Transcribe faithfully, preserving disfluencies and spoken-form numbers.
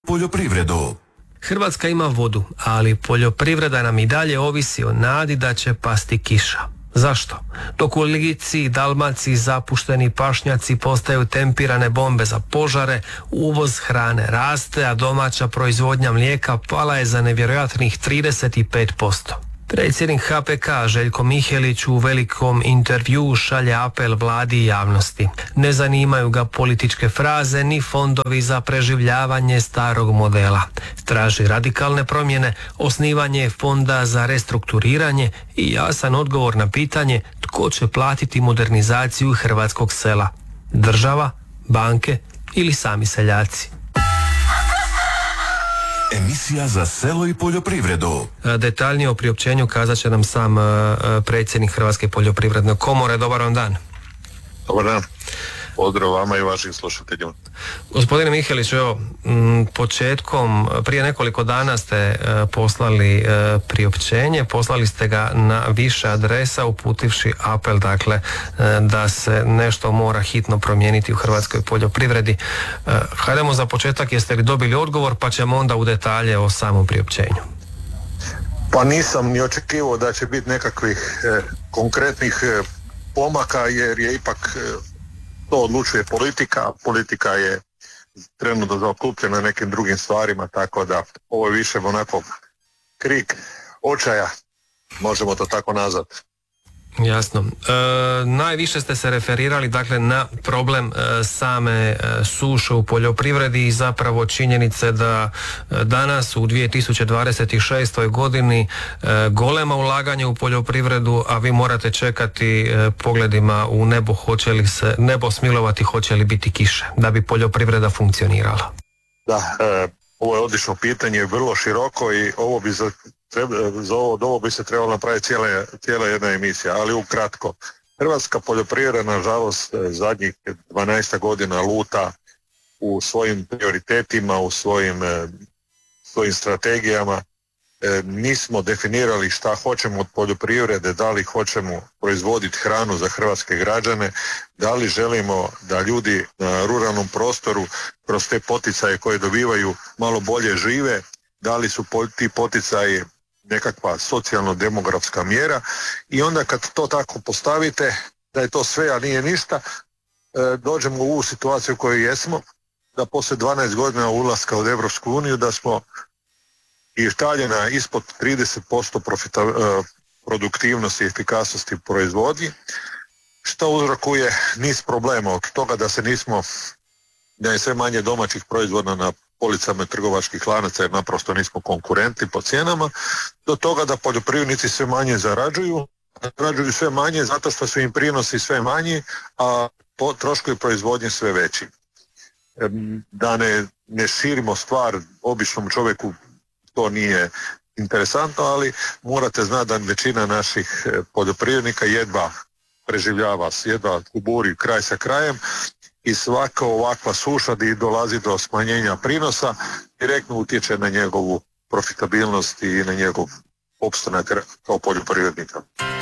poljoprivredu. Hrvatska ima vodu, ali poljoprivreda nam i dalje ovisi o nadi da će pasti kiša. Zašto? Dok u Lici i Dalmaciji zapušteni pašnjaci postaju tempirane bombe za požare, uvoz hrane raste, a domaća proizvodnja mlijeka pala je za nevjerojatnih trideset pet posto. Predsjednik H P K Željko Mihelić u velikom intervjuu šalje apel vladi i javnosti. Ne zanimaju ga političke fraze ni fondovi za preživljavanje starog modela. Traži radikalne promjene, osnivanje fonda za restrukturiranje i jasan odgovor na pitanje tko će platiti modernizaciju hrvatskog sela. Država, banke ili sami seljaci. Emisija za selo i poljoprivredu. Detaljnije o priopćenju kazat će nam sam predsjednik Hrvatske poljoprivredne komore. Dobar vam dan. Dobar dan. Pozdrav vama i vašim slušateljima. Gospodine Mihelić, evo, početkom, prije nekoliko dana ste poslali priopćenje, poslali ste ga na više adresa uputivši apel, dakle, da se nešto mora hitno promijeniti u hrvatskoj poljoprivredi. Hajdemo za početak, jeste li dobili odgovor, pa ćemo onda u detalje o samom priopćenju. Pa nisam ni očekivao da će biti nekakvih eh, konkretnih eh, pomaka, jer je ipak eh, to odlučuje politika, politika je trenutno zaokupljena nekim drugim stvarima, tako da ovo je više onako krik očaja, možemo to tako nazvati. Jasno. E, najviše ste se referirali, dakle, na problem e, same e, suše u poljoprivredi i zapravo činjenice da e, danas u dvije tisuće dvadeset šestoj godini e, golema ulaganja u poljoprivredu, a vi morate čekati e, pogledima u nebo hoće li se nebo smilovati, hoće li biti kiše da bi poljoprivreda funkcionirala. Da, e, ovo je odlično pitanje, vrlo široko i ovo bi za Treba, za ovo, od ovo bi se trebalo napraviti cijela, cijela jedna emisija, ali ukratko. Hrvatska poljoprivreda, nažalost, zadnjih dvanaest godina luta u svojim prioritetima, u svojim, svojim strategijama. E, nismo definirali šta hoćemo od poljoprivrede, da li hoćemo proizvoditi hranu za hrvatske građane, da li želimo da ljudi na ruralnom prostoru kroz te poticaje koje dobivaju malo bolje žive, da li su ti poticaji nekakva socijalno-demografska mjera, i onda kad to tako postavite da je to sve, a nije ništa, dođemo u ovu situaciju u kojoj jesmo, da poslije dvanaest godina ulaska u Europsku uniju da smo i štaljena ispod trideset posto profita, produktivnosti i efikasnosti u proizvodnji, što uzrokuje niz problema, od toga da se nismo, da je sve manje domaćih proizvoda na policama trgovačkih lanaca jer naprosto nismo konkurentni po cijenama, do toga da poljoprivrednici sve manje zarađuju, zarađuju sve manje zato što su im prinosi sve manji, a troškovi proizvodnje sve veći. Da ne, ne širimo stvar, običnom čovjeku to nije interesantno, ali morate znati da većina naših poljoprivrednika jedva preživljava, jedva kuburi kraj sa krajem, i svaka ovakva suša gdje dolazi do smanjenja prinosa direktno utječe na njegovu profitabilnost i na njegov opstanak kao poljoprivrednika.